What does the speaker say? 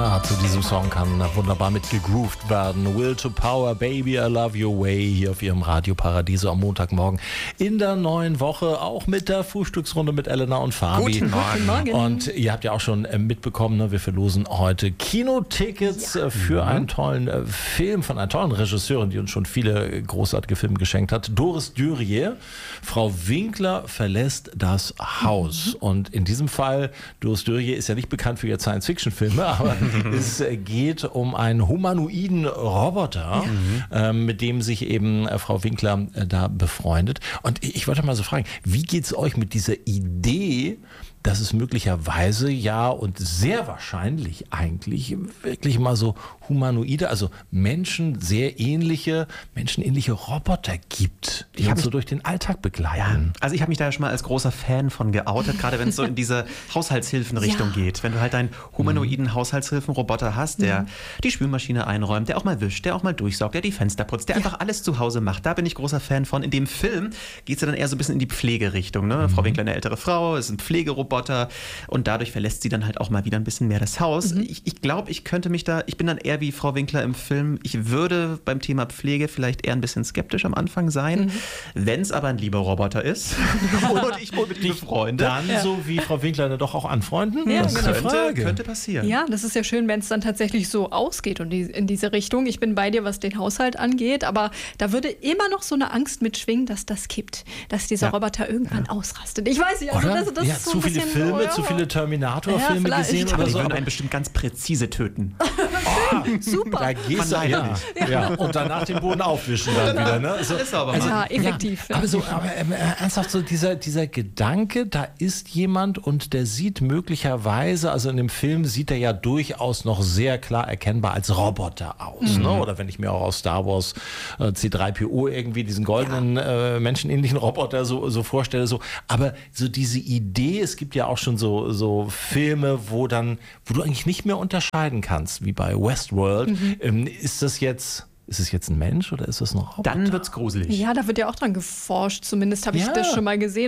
Zu diesem Song kann wunderbar mit gegroovt werden. Will to Power, Baby, I Love Your Way, hier auf Ihrem Radio Paradiso am Montagmorgen in der neuen Woche, auch mit der Frühstücksrunde mit Elena und Fabi. Guten Morgen. Und ihr habt ja auch schon mitbekommen, ne, wir verlosen heute Kinotickets für einen tollen Film von einer tollen Regisseurin, die uns schon viele großartige Filme geschenkt hat. Doris Dürrier. Frau Winkler verlässt das Haus. Und in diesem Fall, Doris Dürrier ist ja nicht bekannt für ihre Science-Fiction-Filme, aber es geht um einen humanoiden Roboter, mit dem sich eben Frau Winkler da befreundet. Und ich wollte mal so fragen, wie geht es euch mit dieser Idee, dass es möglicherweise ja und sehr wahrscheinlich eigentlich wirklich mal so humanoide, also menschenähnliche Roboter gibt, die uns so durch den Alltag begleiten. Ja, also ich habe mich da ja schon mal als großer Fan von geoutet, gerade wenn es so in diese Haushaltshilfenrichtung geht. Wenn du halt einen humanoiden Haushaltshilfenroboter hast, der die Spülmaschine einräumt, der auch mal wischt, der auch mal durchsaugt, der die Fenster putzt, der einfach alles zu Hause macht. Da bin ich großer Fan von. In dem Film geht es ja dann eher so ein bisschen in die Pflegerichtung. Ne? Frau Winkler, eine ältere Frau, ist ein Pflegeroboter und dadurch verlässt sie dann halt auch mal wieder ein bisschen mehr das Haus. Ich glaube, ich bin dann eher wie Frau Winkler im Film. Ich würde beim Thema Pflege vielleicht eher ein bisschen skeptisch am Anfang sein. Wenn es aber ein lieber Roboter ist und ich mit ihm befreunde. Dann so wie Frau Winkler doch auch anfreunden? Ja, das ist die Frage. Könnte passieren. Ja, das ist ja schön, wenn es dann tatsächlich so ausgeht und in diese Richtung. Ich bin bei dir, was den Haushalt angeht, aber da würde immer noch so eine Angst mitschwingen, dass das kippt, dass dieser Roboter irgendwann ausrastet. Ich weiß nicht, also das ist so zu ein viele bisschen Filme, so, zu viele Terminator-Filme Ja, gesehen Aber oder die so. würden einen bestimmt ganz präzise töten. super. Da gehst du ja. Und danach den Boden aufwischen dann wieder. Ne? So, ist aber Ja, effektiv. Aber ernsthaft, so dieser Gedanke, da ist jemand und der sieht möglicherweise, also in dem Film sieht er ja durchaus noch sehr klar erkennbar als Roboter aus. Ne? Oder wenn ich mir auch aus Star Wars C3PO irgendwie diesen goldenen menschenähnlichen Roboter so vorstelle. So. Aber so diese Idee, es gibt ja auch schon so Filme, wo du eigentlich nicht mehr unterscheiden kannst, wie bei Westworld. Ist es jetzt ein Mensch oder ist es noch Roboter? Dann wird's gruselig. Ja, da wird ja auch dran geforscht. Zumindest habe ich das schon mal gesehen.